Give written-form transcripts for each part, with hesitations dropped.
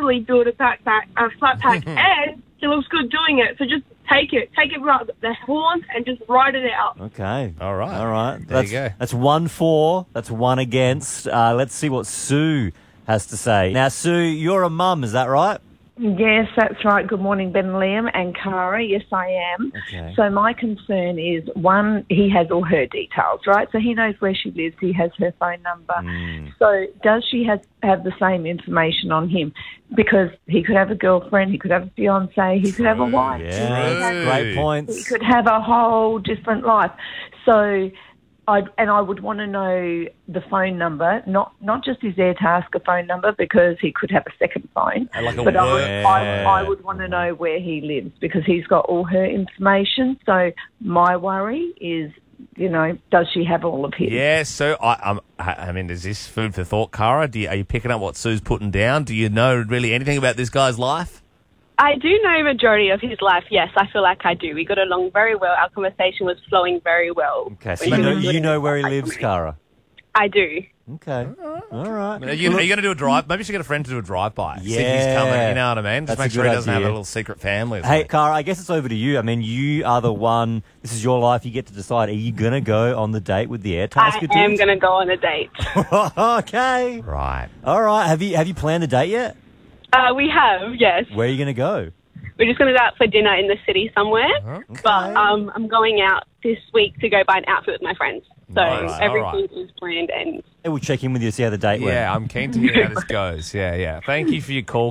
easily build a flat pack, and he looks good doing it. So just take it right the horns and just ride it out. Okay. All right. There you go. That's 1-4. That's 1 against. Let's see what Sue has to say. Now, Sue, you're a mum, is that right? Yes, that's right. Good morning, Ben and Liam and Cara. Yes, I am. Okay. So my concern is, one, he has all her details, right? So he knows where she lives. He has her phone number. So does she have the same information on him? Because he could have a girlfriend, he could have a fiancé, he could have a wife. Yeah, great points. He could have a whole different life. So I would want to know the phone number, not just is there to ask a phone number because he could have a second phone, but I would want to know where he lives because he's got all her information. So my worry is, does she have all of his? Yeah, so I mean, is this food for thought, Cara? Are you picking up what Sue's putting down? Do you know really anything about this guy's life? I do know the majority of his life, yes. I feel like I do. We got along very well. Our conversation was flowing very well. Okay, so you know where he lives, Cara? I do. Okay. All right. Are you going to do a drive? Maybe you should get a friend to do a drive-by. Yeah. See if he's coming, you know what I mean? Just That's make a sure he good doesn't have a idea. little secret family. Hey, Cara, I guess it's over to you. I mean, you are the one. This is your life. You get to decide. Are you going to go on the date with the Airtasker I am going to go on a date. Okay. Right. All right. Have you planned a date yet? We have, yes. Where are you going to go? We're just going to go out for dinner in the city somewhere. Okay. But I'm going out this week to go buy an outfit with my friends. So Nice. everything is planned and... Hey, we'll check in with you, see how the date went. Yeah, I'm keen to hear how this goes. Yeah. Thank you for your call,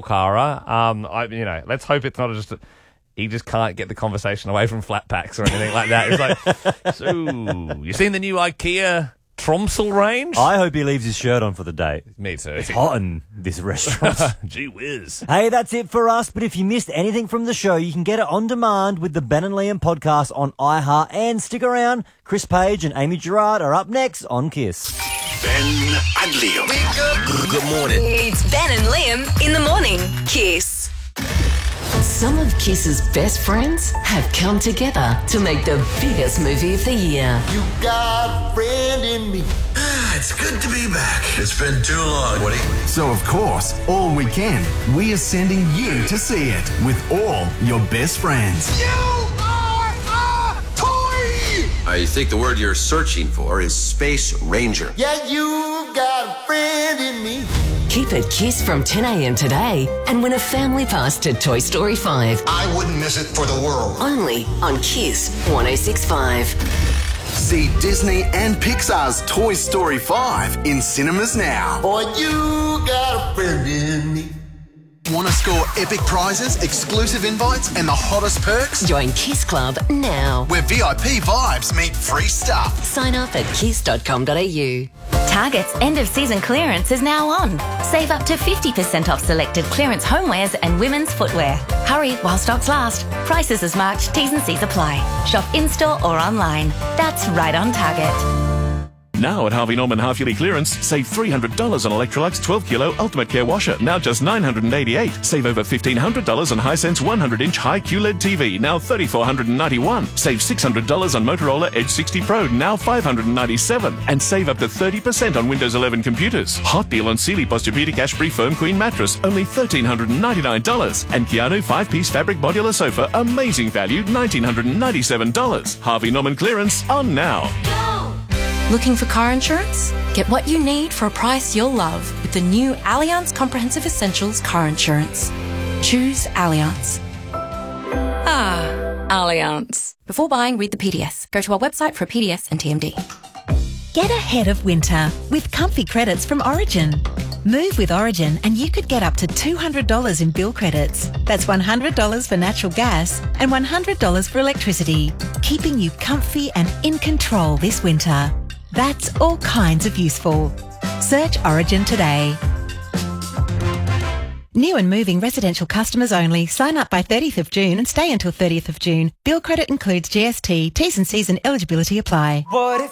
Cara. Let's hope it's not just... He just can't get the conversation away from flat packs or anything like that. It's like, so, you seen the new IKEA Tromsø range? I hope he leaves his shirt on for the date. Me too. It's hot in this restaurant. Gee whiz. Hey, that's it for us. But if you missed anything from the show, you can get it on demand with the Ben and Liam podcast on iHeart. And stick around. Chris Page and Amy Gerard are up next on Kiss. Ben and Liam. Wake up. Good morning. It's Ben and Liam in the morning. Kiss. Some of Kiss's best friends have come together to make the biggest movie of the year. You got a friend in me. It's good to be back. It's been too long, Woody. So, of course, all weekend, we are sending you to see it with all your best friends. You are a toy! I think the word you're searching for is Space Ranger. Yeah, you got a friend in me. Keep it Kiss from 10 a.m. today and win a family pass to Toy Story 5. I wouldn't miss it for the world. Only on Kiss 106.5. See Disney and Pixar's Toy Story 5 in cinemas now. Boy, you got a friend in me. Want to score epic prizes, exclusive invites, and the hottest perks? Join Kiss Club now. Where VIP vibes meet free stuff. Sign up at kiss.com.au. Target's end-of-season clearance is now on. Save up to 50% off selected clearance homewares and women's footwear. Hurry while stocks last. Prices as marked, T's and C's apply. Shop in-store or online. That's right on Target. Now at Harvey Norman half-yearly clearance, save $300 on Electrolux 12-kilo Ultimate Care washer, now just $988. Save over $1,500 on Hisense 100-inch high QLED TV, now $3,491. Save $600 on Motorola Edge 60 Pro, now $597. And save up to 30% on Windows 11 computers. Hot deal on Sealy Posturepedic Ash-Free Foam Queen mattress, only $1,399. And Keanu 5-piece fabric modular sofa, amazing value, $1,997. Harvey Norman clearance on now. Looking for car insurance? Get what you need for a price you'll love with the new Allianz Comprehensive Essentials car insurance. Choose Allianz. Allianz. Before buying, read the PDS. Go to our website for a PDS and TMD. Get ahead of winter with comfy credits from Origin. Move with Origin and you could get up to $200 in bill credits. That's $100 for natural gas and $100 for electricity, keeping you comfy and in control this winter. That's all kinds of useful. Search Origin today. New and moving residential customers only. Sign up by 30th of June and stay until 30th of June. Bill credit includes GST, T's and C's and eligibility apply. What if